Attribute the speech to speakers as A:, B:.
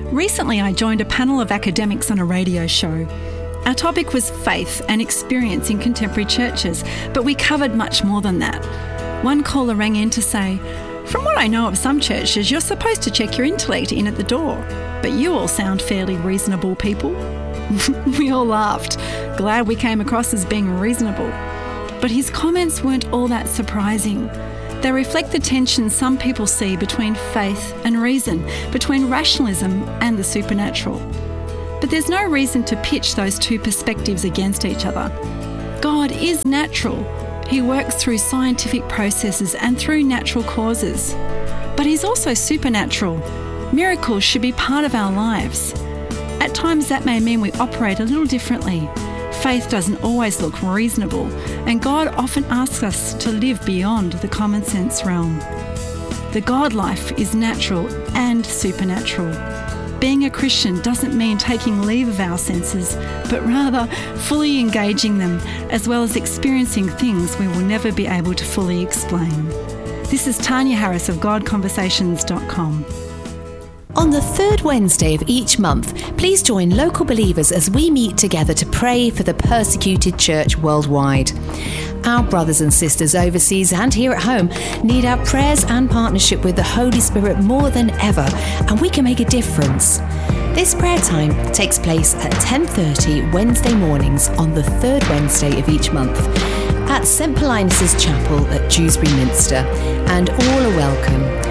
A: Recently, I joined a panel of academics on a radio show. Our topic was faith and experience in contemporary churches, but we covered much more than that. One caller rang in to say, "From what I know of some churches, you're supposed to check your intellect in at the door, but you all sound fairly reasonable people." We all laughed, glad we came across as being reasonable. But his comments weren't all that surprising. They reflect the tension some people see between faith and reason, between rationalism and the supernatural. But there's no reason to pitch those two perspectives against each other. God is natural. He works through scientific processes and through natural causes. But He's also supernatural. Miracles should be part of our lives. At times that may mean we operate a little differently. Faith doesn't always look reasonable, and God often asks us to live beyond the common sense realm. The God life is natural and supernatural. Being a Christian doesn't mean taking leave of our senses, but rather fully engaging them, as well as experiencing things we will never be able to fully explain. This is Tanya Harris of GodConversations.com.
B: On the third Wednesday of each month, please join local believers as we meet together to pray for the persecuted church worldwide. Our brothers and sisters overseas and here at home need our prayers and partnership with the Holy Spirit more than ever, and we can make a difference. This prayer time takes place at 10:30 Wednesday mornings on the third Wednesday of each month at St Paulinus' Chapel at Dewsbury Minster, and all are welcome